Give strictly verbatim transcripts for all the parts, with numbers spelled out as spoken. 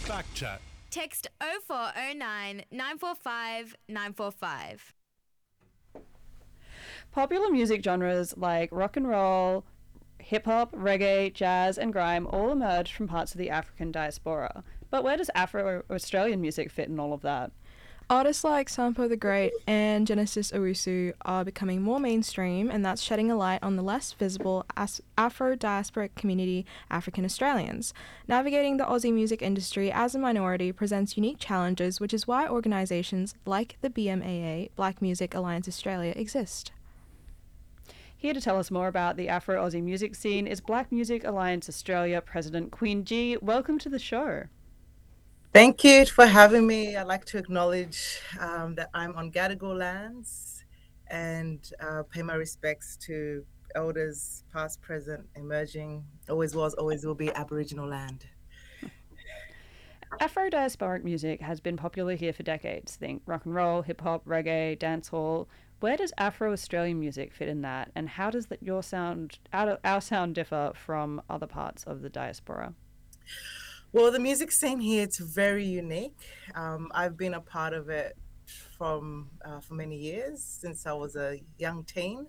Backchat. Text oh four oh nine, nine four five, nine four five. Popular music genres like rock and roll, hip hop, reggae, jazz, and grime all emerged from parts of the African diaspora. But where does Afro Australian music fit in all of that? Artists like Sampo the Great and Genesis Owusu are becoming more mainstream, and that's shedding a light on the less visible as- Afro-diasporic community, African Australians. Navigating the Aussie music industry as a minority presents unique challenges, which is why organisations like the B M A A, Black Music Alliance Australia, exist. Here to tell us more about the Afro-Aussie music scene is Black Music Alliance Australia President Queen G. Welcome to the show. Thank you for having me. I'd like to acknowledge um, that I'm on Gadigal lands and uh, pay my respects to elders, past, present, emerging, always was, always will be Aboriginal land. Afro-diasporic music has been popular here for decades. Think rock and roll, hip-hop, reggae, dancehall. Where does Afro-Australian music fit in that, and how does that your sound, our, our sound differ from other parts of the diaspora? Well, the music scene here, it's very unique. Um, I've been a part of it from uh, for many years, since I was a young teen,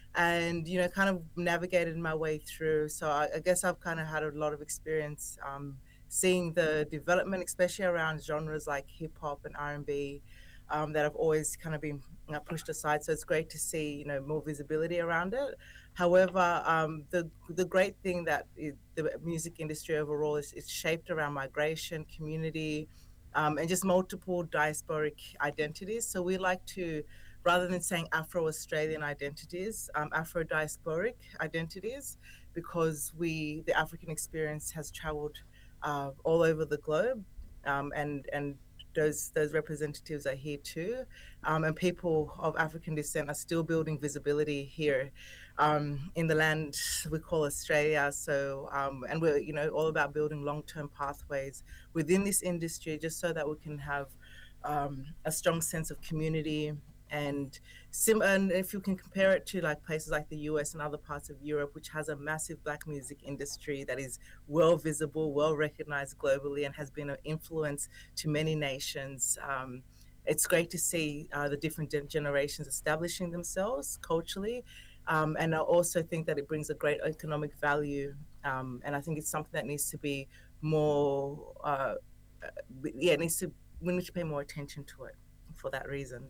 and you know, kind of navigated my way through. So I, I guess I've kind of had a lot of experience um, seeing the development, especially around genres like hip hop and R and B, um, that have always kind of been uh, pushed aside. So it's great to see, you know, more visibility around it. However, um, the the great thing that it, the music industry overall is it's shaped around migration, community, um, and just multiple diasporic identities. So we like to, rather than saying Afro-Australian identities, um, Afro-diasporic identities, because we the African experience has traveled uh, all over the globe, um, and and those those representatives are here too, um, and people of African descent are still building visibility here um, in the land we call Australia. So, um, and we're you know all about building long-term pathways within this industry, just so that we can have um, a strong sense of community. And sim- and if you can compare it to like places like the U S and other parts of Europe, which has a massive Black music industry that is well visible, well recognized globally, and has been an influence to many nations. Um, it's great to see uh, the different gen- generations establishing themselves culturally. Um, and I also think that it brings a great economic value. Um, and I think it's something that needs to be more, uh, uh, yeah, it needs to, we need to pay more attention to it for that reason.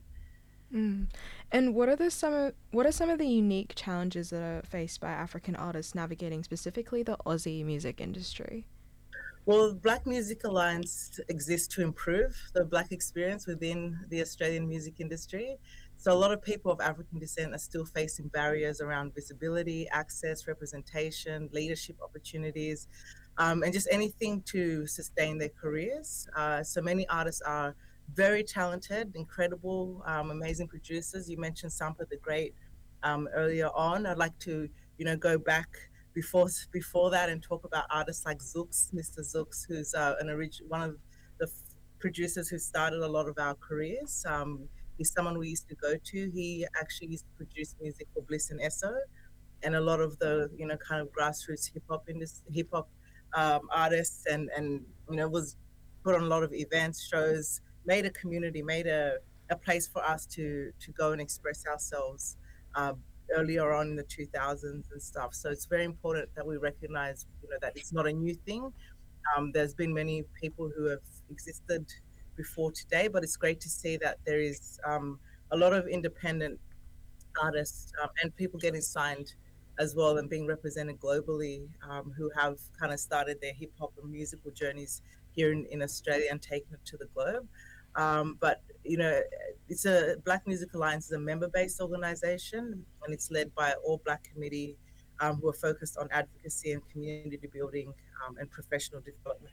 Mm. And what are the some of, what are some of the unique challenges that are faced by African artists navigating specifically the Aussie music industry? Well, Black Music Alliance exists to improve the Black experience within the Australian music industry. So, a lot of people of African descent are still facing barriers around visibility, access, representation, leadership opportunities, um, and just anything to sustain their careers. Uh, so, many artists are very talented, incredible, um, amazing producers. You mentioned Sampa the Great um, earlier on. I'd like to, you know, go back before before that and talk about artists like Zooks, Mister Zooks, who's uh, an orig- one of the f- producers who started a lot of our careers. Um, he's someone we used to go to. He actually used to produce music for Bliss and Esso, and a lot of the you know kind of grassroots hip hop industry, hip hop um, artists, and and you know was put on a lot of events, shows, made a community, made a a place for us to to go and express ourselves. Uh, Earlier on in the two thousands and stuff. So it's very important that we recognize, you know, that it's not a new thing. Um, there's been many people who have existed before today, but it's great to see that there is um, a lot of independent artists um, and people getting signed as well and being represented globally, um, who have kind of started their hip hop and musical journeys here in, in Australia and taken it to the globe. Um, but you know, it's a Black Music Alliance is a member-based organization, and it's led by an all-Black committee um, who are focused on advocacy and community building um, and professional development.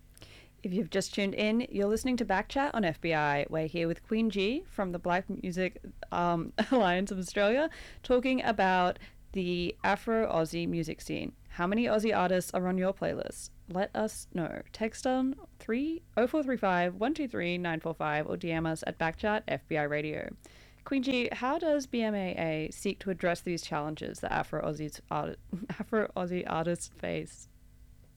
If you've just tuned in, you're listening to Backchat on F B I. We're here with Queen G from the Black Music um, Alliance of Australia, talking about the Afro-Aussie music scene. How many Aussie artists are on your playlist? Let us know. Text on three oh four three five, one two three, nine four five or D M us at Backchat F B I Radio. Queen G, how does B M A A seek to address these challenges that Afro-Aussies art- Afro-Aussie artists face?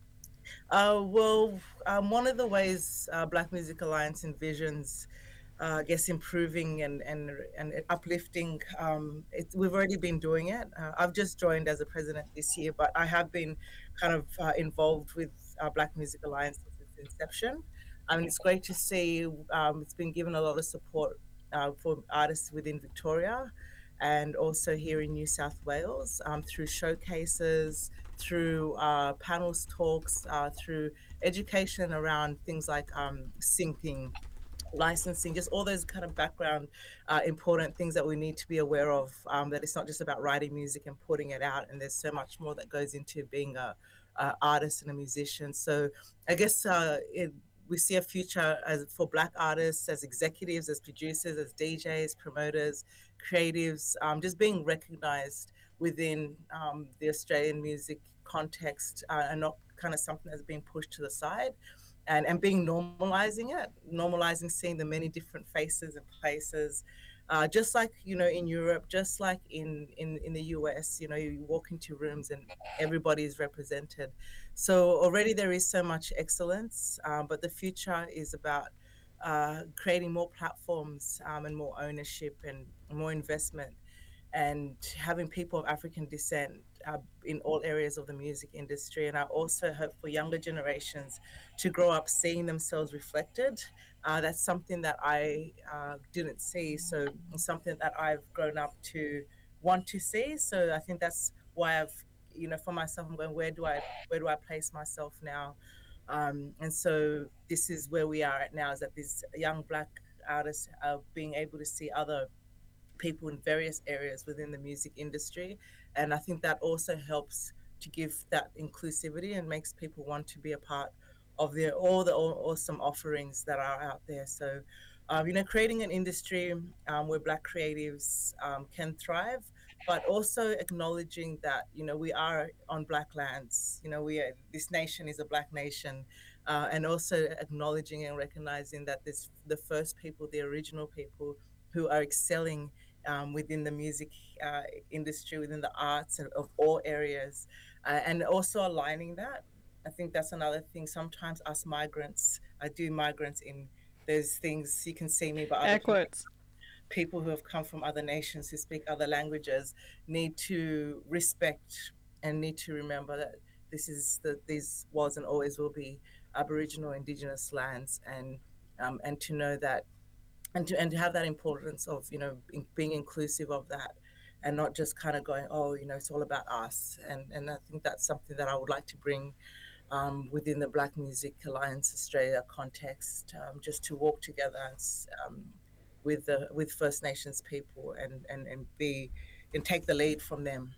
Uh, well, um, one of the ways uh, Black Music Alliance envisions, uh, I guess, improving and and and uplifting. Um, it, we've already been doing it. Uh, I've just joined as a president this year, but I have been kind of uh, involved with uh, Black Music Alliance since its inception. I mean, it's great to see. Um, it's been given a lot of support uh, for artists within Victoria, and also here in New South Wales um, through showcases, through uh, panels, talks, uh, through education around things like um, syncing, licensing, just all those kind of background uh, important things that we need to be aware of, um, that it's not just about writing music and putting it out, and there's so much more that goes into being a, a artist and a musician. So I guess uh, it, we see a future as for Black artists, as executives, as producers, as D Js, promoters, creatives, um, just being recognized within um, the Australian music context, uh, and not kind of something that's being pushed to the side, and, and being normalizing it, normalizing seeing the many different faces and places. Uh, just like, you know, in Europe, just like in, in, in the U S, you know, you walk into rooms and everybody is represented. So already there is so much excellence, um, but the future is about uh, creating more platforms, um, and more ownership and more investment, and having people of African descent uh, in all areas of the music industry. And I also hope for younger generations to grow up seeing themselves reflected. Uh, that's something that I uh, didn't see. So it's something that I've grown up to want to see. So I think that's why I've, you know, for myself, I'm going, where do I, where do I place myself now? Um, and so this is where we are at now, is that these young Black artists are being able to see other people in various areas within the music industry. And I think that also helps to give that inclusivity and makes people want to be a part of the all the awesome offerings that are out there. So, um, you know, creating an industry um, where Black creatives um, can thrive, but also acknowledging that, you know, we are on Black lands. You know, we are, this nation is a Black nation, uh, and also acknowledging and recognizing that this the first people, the original people who are excelling um, within the music uh, industry, within the arts of, of all areas, uh, and also aligning that. I think that's another thing. Sometimes us migrants, I do migrants in those things, you can see me, but other Air people, quotes. people who have come from other nations who speak other languages need to respect and need to remember that this is the these was and always will be Aboriginal Indigenous lands, and um, and to know that, and to and to have that importance of, you know, being, being inclusive of that, and not just kind of going, oh, you know, it's all about us. And and I think that's something that I would like to bring um, within the Black Music Alliance Australia context, um, just to walk together um, with the with First Nations people, and and and be and take the lead from them.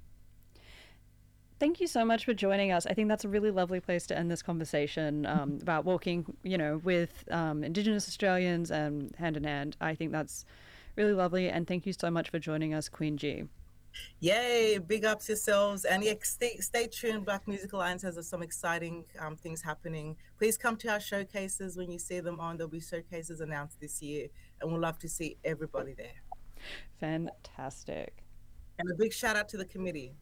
Thank you so much for joining us. I think that's a really lovely place to end this conversation um, about walking, you know, with um, Indigenous Australians and hand in hand. I think that's really lovely. And thank you so much for joining us, Queen G. Yay, big ups yourselves. And yeah, stay, stay tuned. Black Music Alliance has some exciting um, things happening. Please come to our showcases when you see them on. There'll be showcases announced this year, and we'll love to see everybody there. Fantastic. And a big shout out to the committee.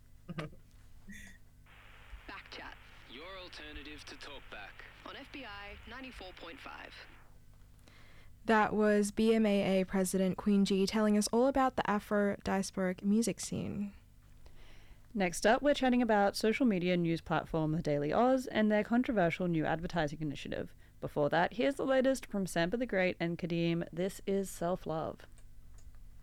Backchat, your alternative to Talkback on F B I ninety-four point five. That was B M A A President Queen G telling us all about the Afro-diasporic music scene. Next up, we're chatting about social media news platform The Daily Oz and their controversial new advertising initiative. Before that, here's the latest from Sampa the Great and Kadeem. This is Self-Love.